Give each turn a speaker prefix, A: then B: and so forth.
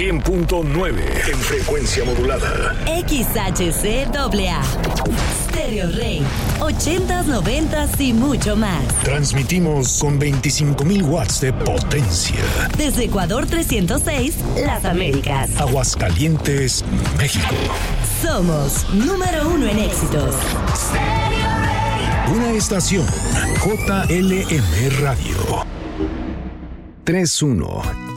A: 100.9 en frecuencia modulada.
B: XHCAA. Stereo Rey. 80s, 90s y mucho más.
A: Transmitimos con 25,000 watts de potencia.
B: Desde Ecuador 306, Las Américas.
A: Aguascalientes, México.
B: Somos número 1 en éxitos.
A: Una estación JLM Radio. 3-1